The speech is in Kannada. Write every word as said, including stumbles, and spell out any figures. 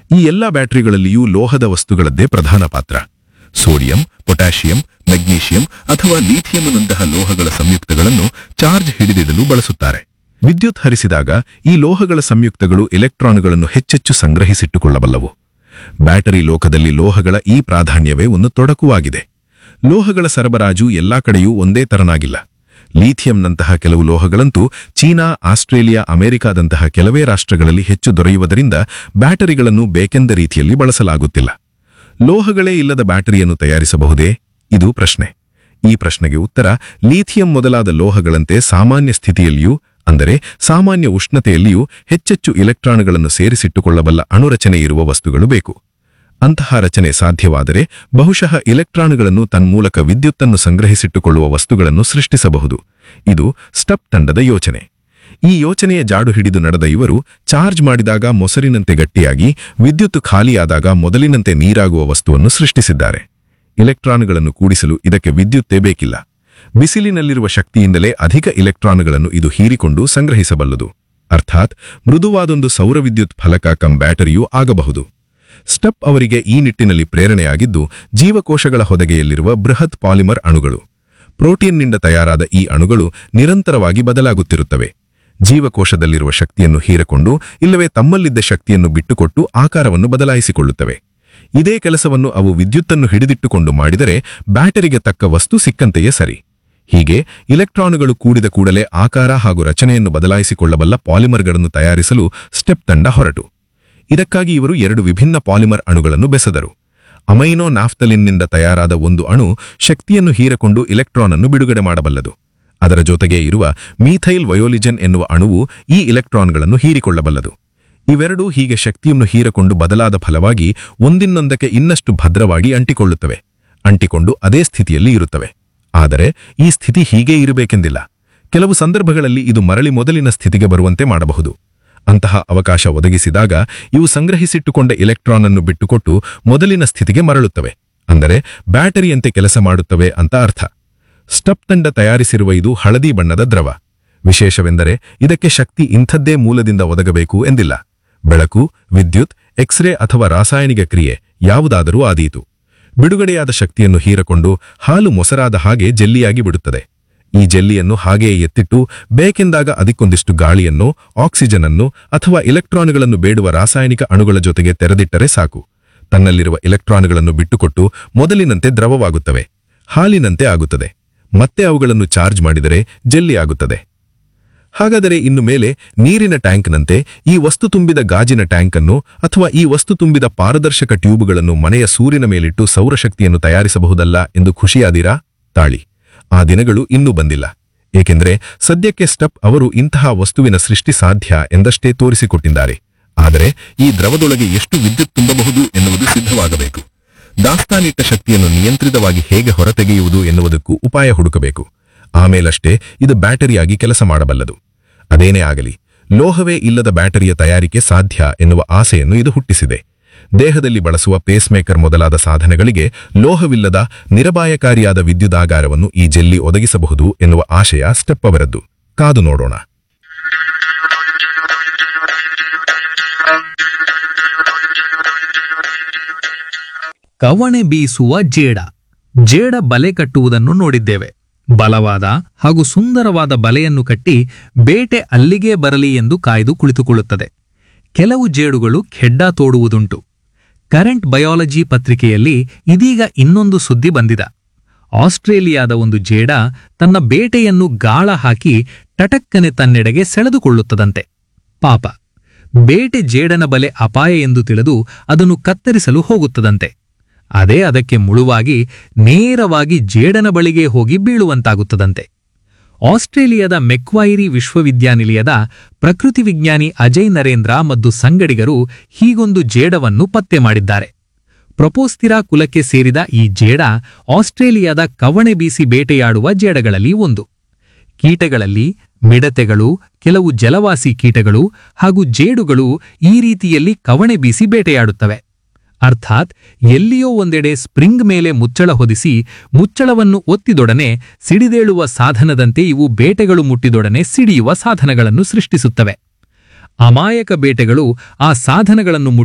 ಈ ಎಲ್ಲಾ ಬ್ಯಾಟರಿಗಳಲ್ಲಿಯೂ ಲೋಹದ ವಸ್ತುಗಳದ್ದೇ ಪ್ರಧಾನ ಪಾತ್ರ. ಸೋಡಿಯಂ, ಪೊಟ್ಯಾಷಿಯಂ, ಮೆಗ್ನೀಷಿಯಂ ಅಥವಾ ಲೀಥಿಯಂನಂತಹ ಲೋಹಗಳ ಸಂಯುಕ್ತಗಳನ್ನು ಚಾರ್ಜ್ ಹಿಡಿದಿಡಲು ಬಳಸುತ್ತಾರೆ. ವಿದ್ಯುತ್ ಹರಿಸಿದಾಗ ಈ ಲೋಹಗಳ ಸಂಯುಕ್ತಗಳು ಎಲೆಕ್ಟ್ರಾನ್ಗಳನ್ನು ಹೆಚ್ಚೆಚ್ಚು ಸಂಗ್ರಹಿಸಿಟ್ಟುಕೊಳ್ಳಬಲ್ಲವು. ಬ್ಯಾಟರಿ ಲೋಕದಲ್ಲಿ ಲೋಹಗಳ ಈ ಪ್ರಾಧಾನ್ಯವೇ ಒಂದು ತೊಡಕುವಾಗಿದೆ. ಲೋಹಗಳ ಸರಬರಾಜು ಎಲ್ಲಾ ಕಡೆಯೂ ಒಂದೇ ತರನಾಗಿಲ್ಲ. ಲೀಥಿಯಂನಂತಹ ಕೆಲವು ಲೋಹಗಳಂತೂ ಚೀನಾ, ಆಸ್ಟ್ರೇಲಿಯಾ, ಅಮೆರಿಕಾದಂತಹ ಕೆಲವೇ ರಾಷ್ಟ್ರಗಳಲ್ಲಿ ಹೆಚ್ಚು ದೊರೆಯುವುದರಿಂದ ಬ್ಯಾಟರಿಗಳನ್ನು ಬೇಕೆಂದ ರೀತಿಯಲ್ಲಿ ಬಳಸಲಾಗುತ್ತಿಲ್ಲ. ಲೋಹಗಳೇ ಇಲ್ಲದ ಬ್ಯಾಟರಿಯನ್ನು ತಯಾರಿಸಬಹುದೇ? ಇದು ಪ್ರಶ್ನೆ. ಈ ಪ್ರಶ್ನೆಗೆ ಉತ್ತರ ಲೀಥಿಯಂ ಮೊದಲಾದ ಲೋಹಗಳಂತೆ ಸಾಮಾನ್ಯ ಸ್ಥಿತಿಯಲ್ಲಿಯೂ, ಅಂದರೆ ಸಾಮಾನ್ಯ ಉಷ್ಣತೆಯಲ್ಲಿಯೂ ಹೆಚ್ಚೆಚ್ಚು ಇಲೆಕ್ಟ್ರಾನ್ಗಳನ್ನು ಸೇರಿಸಿಟ್ಟುಕೊಳ್ಳಬಲ್ಲ ಅಣುರಚನೆ ಇರುವ ವಸ್ತುಗಳು ಬೇಕು. ಅಂತಹ ರಚನೆ ಸಾಧ್ಯವಾದರೆ ಬಹುಶಃ ಇಲೆಕ್ಟ್ರಾನ್ಗಳನ್ನು ತನ್ಮೂಲಕ ವಿದ್ಯುತ್ತನ್ನು ಸಂಗ್ರಹಿಸಿಟ್ಟುಕೊಳ್ಳುವ ವಸ್ತುಗಳನ್ನು ಸೃಷ್ಟಿಸಬಹುದು. ಇದು ಸ್ಟಪ್ ತಂಡದ ಯೋಚನೆ. ಈ ಯೋಚನೆಯ ಜಾಡು ಹಿಡಿದು ನಡೆದ ಇವರು ಚಾರ್ಜ್ ಮಾಡಿದಾಗ ಮೊಸರಿನಂತೆ ಗಟ್ಟಿಯಾಗಿ, ವಿದ್ಯುತ್ ಖಾಲಿಯಾದಾಗ ಮೊದಲಿನಂತೆ ನೀರಾಗುವ ವಸ್ತುವನ್ನು ಸೃಷ್ಟಿಸಿದ್ದಾರೆ. ಇಲೆಕ್ಟ್ರಾನ್ಗಳನ್ನು ಕೂಡಿಸಲು ಇದಕ್ಕೆ ವಿದ್ಯುತ್ತೇ ಬೇಕಿಲ್ಲ. ಬಿಸಿಲಿನಲ್ಲಿರುವ ಶಕ್ತಿಯಿಂದಲೇ ಅಧಿಕ ಇಲೆಕ್ಟ್ರಾನ್ಗಳನ್ನು ಇದು ಹೀರಿಕೊಂಡು ಸಂಗ್ರಹಿಸಬಲ್ಲದು. ಅರ್ಥಾತ್ ಮೃದುವಾದೊಂದು ಸೌರವಿದ್ಯುತ್ ಫಲಕ ಕಂ ಬ್ಯಾಟರಿಯೂ ಆಗಬಹುದು. ಸ್ಟಪ್ ಅವರಿಗೆ ಈ ನಿಟ್ಟಿನಲ್ಲಿ ಪ್ರೇರಣೆಯಾಗಿದ್ದು ಜೀವಕೋಶಗಳ ಹೊದಗೆಯಲ್ಲಿರುವ ಬೃಹತ್ ಪಾಲಿಮರ್ ಅಣುಗಳು. ಪ್ರೋಟೀನ್ನಿಂದ ತಯಾರಾದ ಈ ಅಣುಗಳು ನಿರಂತರವಾಗಿ ಬದಲಾಗುತ್ತಿರುತ್ತವೆ. ಜೀವಕೋಶದಲ್ಲಿರುವ ಶಕ್ತಿಯನ್ನು ಹೀರಿಕೊಂಡು ಇಲ್ಲವೇ ತಮ್ಮಲ್ಲಿದ್ದ ಶಕ್ತಿಯನ್ನು ಬಿಟ್ಟುಕೊಟ್ಟು ಆಕಾರವನ್ನು ಬದಲಾಯಿಸಿಕೊಳ್ಳುತ್ತವೆ. ಇದೇ ಕೆಲಸವನ್ನು ಅವು ವಿದ್ಯುತ್ತನ್ನು ಹಿಡಿದಿಟ್ಟುಕೊಂಡು ಮಾಡಿದರೆ ಬ್ಯಾಟರಿಗೆ ತಕ್ಕ ವಸ್ತು ಸಿಕ್ಕಂತೆಯೇ ಸರಿ. ಹೀಗೆ ಇಲೆಕ್ಟ್ರಾನುಗಳು ಕೂಡಿದ ಕೂಡಲೇ ಆಕಾರ ಹಾಗೂ ರಚನೆಯನ್ನು ಬದಲಾಯಿಸಿಕೊಳ್ಳಬಲ್ಲ ಪಾಲಿಮರ್ಗಳನ್ನು ತಯಾರಿಸಲು ಸ್ಟೆಪ್ ತಂಡ ಹೊರಟು. ಇದಕ್ಕಾಗಿ ಇವರು ಎರಡು ವಿಭಿನ್ನ ಪಾಲಿಮರ್ ಅಣುಗಳನ್ನು ಬೆಸೆದರು. ಅಮೈನೋ ನಾಫ್ತಲಿನ್ನಿಂದ ತಯಾರಾದ ಒಂದು ಅಣು ಶಕ್ತಿಯನ್ನು ಹೀರಿಕೊಂಡು ಇಲೆಕ್ಟ್ರಾನ್ ಅನ್ನು ಬಿಡುಗಡೆ ಮಾಡಬಲ್ಲದು. ಅದರ ಜೊತೆಗೆ ಇರುವ ಮೀಥೈಲ್ ವಯೋಲಿಜನ್ ಎನ್ನುವ ಅಣುವು ಈ ಇಲೆಕ್ಟ್ರಾನ್ಗಳನ್ನು ಹೀರಿಕೊಳ್ಳಬಲ್ಲದು. ಇವೆರಡೂ ಹೀಗೆ ಶಕ್ತಿಯನ್ನು ಹೀರಿಕೊಂಡು ಬದಲಾದ ಫಲವಾಗಿ ಒಂದಿನ್ನೊಂದಕ್ಕೆ ಇನ್ನಷ್ಟು ಭದ್ರವಾಗಿ ಅಂಟಿಕೊಳ್ಳುತ್ತವೆ. ಅಂಟಿಕೊಂಡು ಅದೇ ಸ್ಥಿತಿಯಲ್ಲಿ ಇರುತ್ತವೆ. ಆದರೆ ಈ ಸ್ಥಿತಿ ಹೀಗೇ ಇರಬೇಕೆಂದಿಲ್ಲ. ಕೆಲವು ಸಂದರ್ಭಗಳಲ್ಲಿ ಇದು ಮರಳಿ ಮೊದಲಿನ ಸ್ಥಿತಿಗೆ ಬರುವಂತೆ ಮಾಡಬಹುದು. ಅಂತಹ ಅವಕಾಶ ಒದಗಿಸಿದಾಗ ಇವು ಸಂಗ್ರಹಿಸಿಟ್ಟುಕೊಂಡ ಇಲೆಕ್ಟ್ರಾನ್ ಅನ್ನು ಬಿಟ್ಟುಕೊಟ್ಟು ಮೊದಲಿನ ಸ್ಥಿತಿಗೆ ಮರಳುತ್ತವೆ, ಅಂದರೆ ಬ್ಯಾಟರಿಯಂತೆ ಕೆಲಸ ಮಾಡುತ್ತವೆ ಅಂತ ಅರ್ಥ. ಸ್ಟಪ್ ತಂಡ ತಯಾರಿಸಿರುವ ಇದು ಹಳದಿ ಬಣ್ಣದ ದ್ರವ. ವಿಶೇಷವೆಂದರೆ ಇದಕ್ಕೆ ಶಕ್ತಿ ಇಂಥದ್ದೇ ಮೂಲದಿಂದ ಒದಗಬೇಕು ಎಂದಿಲ್ಲ. ಬೆಳಕು, ವಿದ್ಯುತ್, ಎಕ್ಸ್ರೇ ಅಥವಾ ರಾಸಾಯನಿಕ ಕ್ರಿಯೆ ಯಾವುದಾದರೂ ಆದೀತು. ಬಿಡುಗಡೆಯಾದ ಶಕ್ತಿಯನ್ನು ಹೀರಿಕೊಂಡು ಹಾಲು ಮೊಸರಾದ ಹಾಗೆ ಜೆಲ್ಲಿಯಾಗಿ ಬಿಡುತ್ತದೆ. ಈ ಜೆಲ್ಲಿಯನ್ನು ಹಾಗೆಯೇ ಎತ್ತಿಟ್ಟು ಬೇಕೆಂದಾಗ ಅದಕ್ಕೊಂದಿಷ್ಟು ಗಾಳಿಯನ್ನು, ಆಕ್ಸಿಜನ್ ಅನ್ನು ಅಥವಾ ಇಲೆಕ್ಟ್ರಾನ್ಗಳನ್ನು ಬೇಡುವ ರಾಸಾಯನಿಕ ಅಣುಗಳ ಜೊತೆಗೆ ತೆರೆದಿಟ್ಟರೆ ಸಾಕು. ತನ್ನಲ್ಲಿರುವ ಇಲೆಕ್ಟ್ರಾನ್ಗಳನ್ನು ಬಿಟ್ಟುಕೊಟ್ಟು ಮೊದಲಿನಂತೆ ದ್ರವವಾಗುತ್ತವೆ, ಹಾಲಿನಂತೆ ಆಗುತ್ತದೆ. ಮತ್ತೆ ಅವುಗಳನ್ನು ಚಾರ್ಜ್ ಮಾಡಿದರೆ ಜೆಲ್ಲಿ ಆಗುತ್ತದೆ. ಹಾಗಾದರೆ ಇನ್ನು ಮೇಲೆ ನೀರಿನ ಟ್ಯಾಂಕ್ನಂತೆ ಈ ವಸ್ತು ತುಂಬಿದ ಗಾಜಿನ ಟ್ಯಾಂಕ್ ಅನ್ನು ಅಥವಾ ಈ ವಸ್ತು ತುಂಬಿದ ಪಾರದರ್ಶಕ ಟ್ಯೂಬ್ಗಳನ್ನು ಮನೆಯ ಸೂರಿನ ಮೇಲಿಟ್ಟು ಸೌರಶಕ್ತಿಯನ್ನು ತಯಾರಿಸಬಹುದಲ್ಲ ಎಂದು ಖುಷಿಯಾದಿರಾ? ತಾಳಿ, ಆ ದಿನಗಳು ಇನ್ನೂ ಬಂದಿಲ್ಲ. ಏಕೆಂದರೆ ಸದ್ಯಕ್ಕೆ ಸ್ಟಪ್ ಅವರು ಇಂತಹ ವಸ್ತುವಿನ ಸೃಷ್ಟಿ ಸಾಧ್ಯ ಎಂದಷ್ಟೇ ತೋರಿಸಿಕೊಟ್ಟಿದ್ದಾರೆ. ಆದರೆ ಈ ದ್ರವದೊಳಗೆ ಎಷ್ಟು ವಿದ್ಯುತ್ ತುಂಬಬಹುದು ಎನ್ನುವುದು ಸಿದ್ಧವಾಗಬೇಕು. ದಾಸ್ತಾನಿಟ್ಟ ಶಕ್ತಿಯನ್ನು ನಿಯಂತ್ರಿತವಾಗಿ ಹೇಗೆ ಹೊರತೆಗೆಯುವುದು ಎನ್ನುವುದಕ್ಕೂ ಉಪಾಯ ಹುಡುಕಬೇಕು. ಆಮೇಲಷ್ಟೇ ಇದು ಬ್ಯಾಟರಿಯಾಗಿ ಕೆಲಸ ಮಾಡಬಲ್ಲದು. ಅದೇನೇ ಆಗಲಿ, ಲೋಹವೇ ಇಲ್ಲದ ಬ್ಯಾಟರಿಯ ತಯಾರಿಕೆ ಸಾಧ್ಯ ಎನ್ನುವ ಆಸೆಯನ್ನು ಇದು ಹುಟ್ಟಿಸಿದೆ. ದೇಹದಲ್ಲಿ ಬಳಸುವ ಪೇಸ್ಮೇಕರ್ ಮೊದಲಾದ ಸಾಧನಗಳಿಗೆ ಲೋಹವಿಲ್ಲದ ನಿರಪಾಯಕಾರಿಯಾದ ವಿದ್ಯುದಾಗಾರವನ್ನು ಈ ಜೆಲ್ಲಿ ಒದಗಿಸಬಹುದು ಎನ್ನುವ ಆಶಯ ಸ್ಟೆಪ್ ಅವರದ್ದು. ಕಾದು ನೋಡೋಣ. ಕವಣೆ ಬೀಸುವ ಜೇಡ. ಜೇಡ ಬಲೆ ಕಟ್ಟುವುದನ್ನು ನೋಡಿದ್ದೇವೆ. ಬಲವಾದ ಹಾಗೂ ಸುಂದರವಾದ ಬಲೆಯನ್ನು ಕಟ್ಟಿ ಬೇಟೆ ಅಲ್ಲಿಗೇ ಬರಲಿ ಎಂದು ಕಾಯ್ದು ಕುಳಿತುಕೊಳ್ಳುತ್ತದೆ. ಕೆಲವು ಜೇಡುಗಳು ಖೆಡ್ಡ ತೋಡುವುದುಂಟು. ಕರೆಂಟ್ ಬಯಾಲಜಿ ಪತ್ರಿಕೆಯಲ್ಲಿ ಇದೀಗ ಇನ್ನೊಂದು ಸುದ್ದಿ ಬಂದಿದ. ಆಸ್ಟ್ರೇಲಿಯಾದ ಒಂದು ಜೇಡ ತನ್ನ ಬೇಟೆಯನ್ನು ಗಾಳ ಹಾಕಿ ಟಟಕ್ಕನೆ ತನ್ನೆಡೆಗೆ ಸೆಳೆದುಕೊಳ್ಳುತ್ತದಂತೆ. ಪಾಪ, ಬೇಟೆ ಜೇಡನ ಬಲೆ ಅಪಾಯ ಎಂದು ತಿಳಿದು ಅದನ್ನು ಕತ್ತರಿಸಲು ಹೋಗುತ್ತದಂತೆ. ಅದೇ ಅದಕ್ಕೆ ಮುಳುವಾಗಿ ನೇರವಾಗಿ ಜೇಡನ ಬಳಿಗೆ ಹೋಗಿ ಬೀಳುವಂತಾಗುತ್ತದಂತೆ. ಆಸ್ಟ್ರೇಲಿಯಾದ ಮೆಕ್ವೈರಿ ವಿಶ್ವವಿದ್ಯಾನಿಲಯದ ಪ್ರಕೃತಿ ವಿಜ್ಞಾನಿ ಅಜಯ್ ನರೇಂದ್ರ ಮತ್ತು ಸಂಗಡಿಗರು ಹೀಗೊಂದು ಜೇಡವನ್ನು ಪತ್ತೆ ಮಾಡಿದ್ದಾರೆ. ಪ್ರೊಪೋಸ್ತಿರಾ ಕುಲಕ್ಕೆ ಸೇರಿದ ಈ ಜೇಡ ಆಸ್ಟ್ರೇಲಿಯಾದ ಕವಣೆ ಬೀಸಿ ಬೇಟೆಯಾಡುವ ಜೇಡಗಳಲ್ಲಿ ಒಂದು. ಕೀಟಗಳಲ್ಲಿ ಮಿಡತೆಗಳು, ಕೆಲವು ಜಲವಾಸಿ ಕೀಟಗಳು ಹಾಗೂ ಜೇಡುಗಳು ಈ ರೀತಿಯಲ್ಲಿ ಕವಣೆ ಬೀಸಿ ಬೇಟೆಯಾಡುತ್ತವೆ. ಅರ್ಥಾತ್ ಎಲ್ಲಿಯೋ ಒಂದೆಡೆ ಸ್ಪ್ರಿಂಗ್ ಮೇಲೆ ಮುಚ್ಚಳ ಹೊದಿಸಿ ಮುಚ್ಚಳವನ್ನು ಒತ್ತಿದೊಡನೆ ಸಿಡಿದೇಳುವ ಸಾಧನದಂತೆ ಇವು ಬೇಟೆಗಳು ಮುಟ್ಟಿದೊಡನೆ ಸಿಡಿಯುವ ಸಾಧನಗಳನ್ನು ಸೃಷ್ಟಿಸುತ್ತವೆ. ಅಮಾಯಕ ಬೇಟೆಗಳು ಆ ಸಾಧನಗಳನ್ನು